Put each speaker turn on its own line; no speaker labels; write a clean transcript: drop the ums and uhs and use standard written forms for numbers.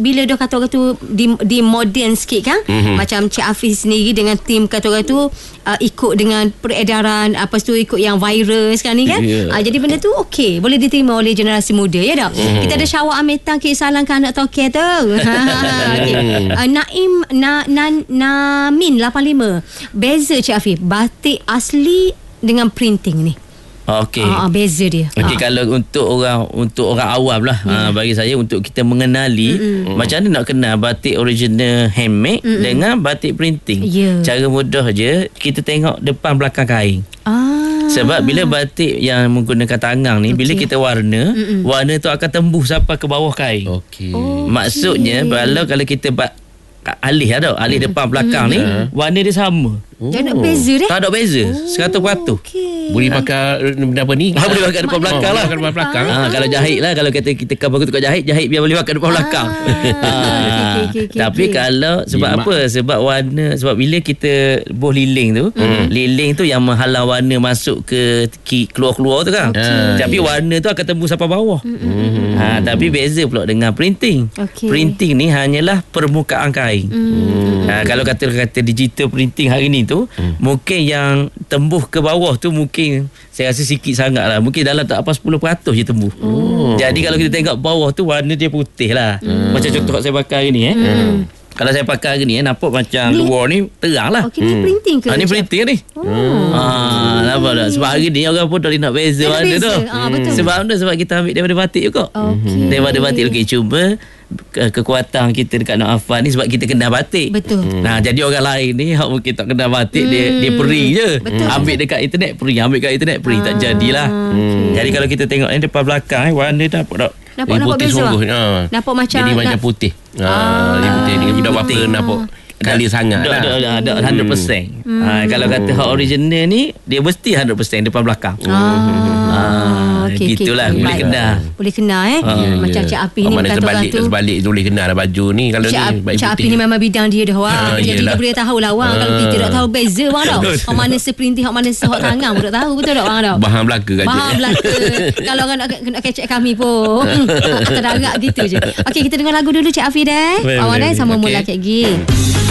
bila dah kata orang tu di modern sikit kan, macam Cik Hafiz sendiri dengan tim kata orang tu ikut dengan peredaran, apa tu ikut yang viral sekarang ni kan. Jadi benda tu okey, boleh diterima oleh generasi muda ya tak. Kita ada Syawak Ametan Salam ke anak toke tu. Naim Namin 85. Beza Cik Hafiz batik asli dengan printing ni.
Okey.
Beza dia.
Okey, kalau untuk orang awam lah, bagi saya untuk kita mengenali macam mana nak kenal batik original handmade dengan batik printing. Cara mudah je, kita tengok depan belakang kain. Sebab bila batik yang menggunakan tangan ni, bila kita warna tu akan tembus sampai ke bawah kain. Maksudnya kalau kita alih depan belakang ni, warna dia sama.
Tak ada beza dia?
Tak ada beza, 100%.
Boleh pakai benda apa ni?
Boleh pakai depan belakang lah.
Depan belakang.
Kalau jahit lah, kalau kita bagus tukar jahit biar boleh pakai depan belakang. Tapi kalau sebab apa? Sebab warna, sebab bila kita buh liling tu yang menghalang warna masuk ke keluar-keluar tu kan. Tapi warna tu akan tembus sampai bawah. Tapi beza pula dengan printing. Printing ni hanyalah permukaan kain. Kalau kata digital printing hari ni tu, mungkin yang tembus ke bawah tu mungkin saya rasa sikit sangat lah. Mungkin dalam tak apa 10% je tembus. Jadi kalau kita tengok bawah tu, warna dia putih lah. Macam contoh saya pakai hari ni kalau saya pakai hari ni nampak macam luar ni terang lah.
Ni printing ke?
Ni printing ni. Nampak tak? Sebab hari ni orang pun dah nak beza warna tu. Sebab kita ambil daripada batik juga. Daripada batik. Cuma kekuatan kita dekat Nok Afan ni sebab kita kenal batik. Jadi orang lain ni mungkin tak kenal batik, dia peri je. Ambil dekat internet peri, tak jadilah. Jadi kalau kita tengok ni depan belakang warna dah
nampak beza. Nampak macam
jadi macam putih. Dia putih ni dah apa nampak kali sangat lah.
Ada 100%. Kalau kata hak original ni, dia mesti 100% depan belakang. Gitulah. Boleh kenal macam Cik Api ni kata orang tu
sebalik tu boleh kenal lah baju ni. Kalau ni
Cik Api ni memang bidang dia dah. Jadi kita boleh tahu lah kalau kita tak tahu beza hak mana seprinting, hak mana hak tangan pun tak tahu. Betul tak orang?
Bahan belaka kat
bahan belaka. Kalau orang nak kecek kami pun terdarat gitu je. Okey, kita dengar lagu dulu Cik Afi dah. Awak dah sama mula kek gini.